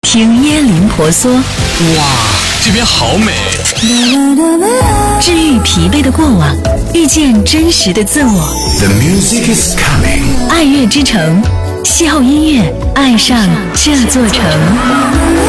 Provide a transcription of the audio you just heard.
听椰林婆娑。 哇，这边好美。 治愈疲惫的过往，遇见真实的自我。 The music is coming。 爱乐之城，邂逅音乐，爱上这座城。